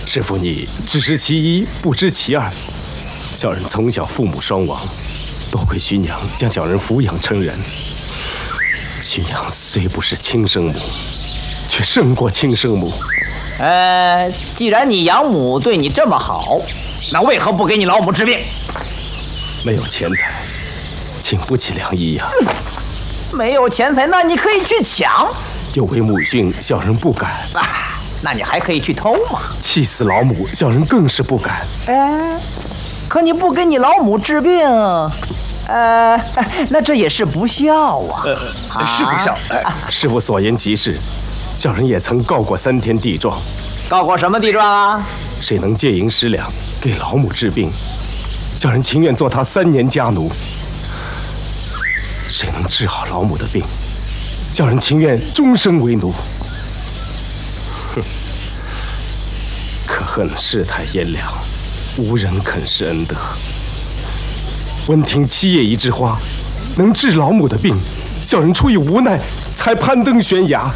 师傅，你只知其一，不知其二。小人从小父母双亡，多亏徐娘将小人抚养成人。徐娘虽不是亲生母，却胜过亲生母。 既然你养母对你这么好，那为何不给你老母治病？ 没有钱财，请不起良医呀。 没有钱财，那你可以去抢。 有违母训，小人不敢。 那你还可以去偷嘛。 气死老母，小人更是不敢。 可你不给你老母治病，那这也是不孝啊。 是不孝。 师傅所言极是，小人也曾告过3天地状。 告过什么地状啊？ 谁能借银10两给老母治病，小人情愿做他3年家奴。谁能治好老母的病，小人情愿终生为奴。哼！可恨世态炎凉，无人肯施恩德。闻听七叶一枝花能治老母的病，小人出于无奈才攀登悬崖。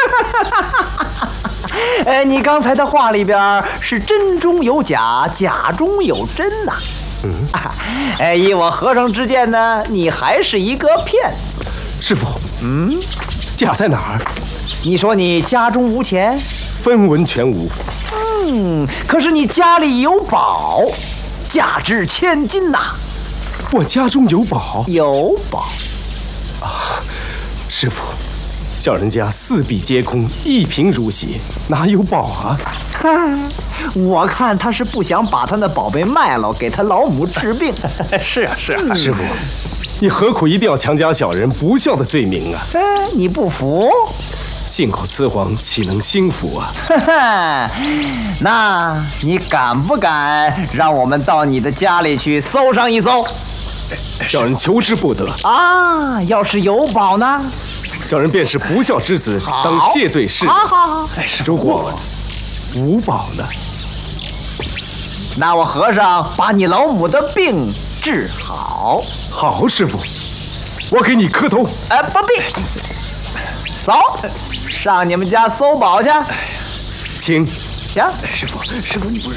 你刚才的话里边是真中有假，假中有真呐。依我和尚之见呢，你还是一个骗子。 师傅，假在哪儿？ 你说你家中无钱， 分文全无。 可是你家里有宝，价值千金呐。 我家中有宝？ 有宝。 师傅，小人家4壁皆空，一贫如洗，哪有宝啊？ 我看他是不想把他那宝贝卖了，给他老母治病。 是啊。 师傅，你何苦一定要强加小人不孝的罪名啊？ 你不服？ 信口雌黄，岂能心服啊？ 那你敢不敢让我们到你的家里去搜上一搜？ 小人求之不得啊！要是有宝呢？ 小人便是不孝之子，当谢罪释。 好。 如果无宝呢？ 那我和尚把你老母的病治好。 好，师傅，我给你磕头。 不必。走，上你们家搜宝去。 请。 行。 师傅，你不是……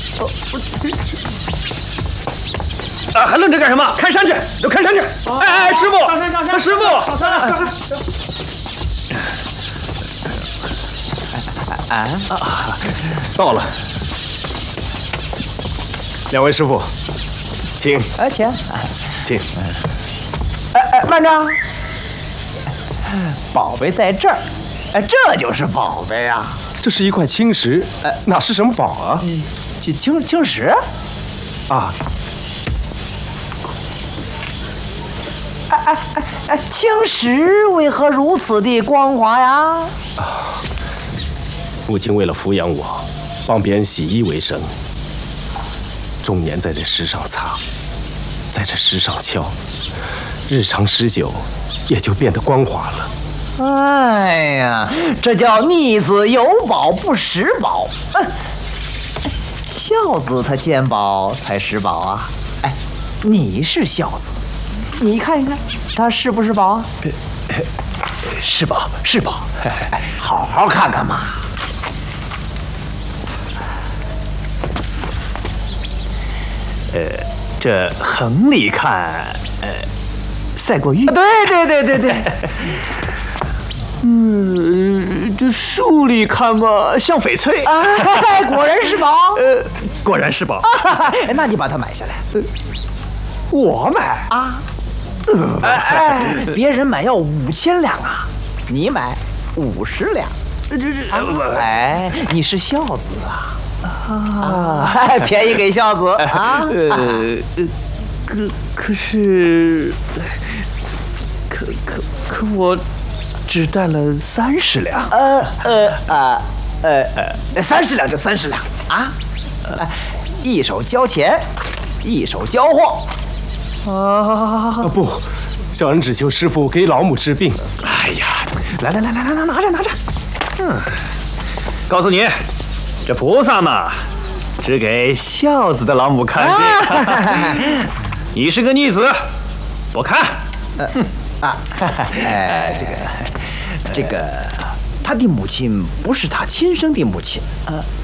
还愣着干什么？看山去，都看山去！师傅，上山！师傅，上山！ 到了。2位师傅，请。请。 慢着，宝贝在这儿，这就是宝贝啊！ 这是一块青石，哪是什么宝啊？ 青石？ 啊。 青石为何如此的光滑呀？ 母亲为了抚养我，帮别人洗衣为生，终年在这石上擦，在这石上敲，日长时久，也就变得光滑了。 哎呀，这叫逆子有宝不识宝。孝子他见宝才识宝啊！你是孝子，你看一看，他是不是宝啊？ 是宝。 好好看看嘛。 这横里看，赛过玉。 对。 这竖里看嘛，像翡翠。 果然是宝。 果然是宝。 那你把它买下来。 我买啊？别人买要5000两啊，你买50两。你是孝子啊！便宜给孝子啊！ 可是，可我只带了30两。 30两就30两啊！一手交钱，一手交货。 不，小人只求师傅给老母治病。 哎呀，来，拿着。告诉你，这菩萨嘛，只给孝子的老母看病。你是个逆子，不看。 这个，他的母亲不是他亲生的母亲，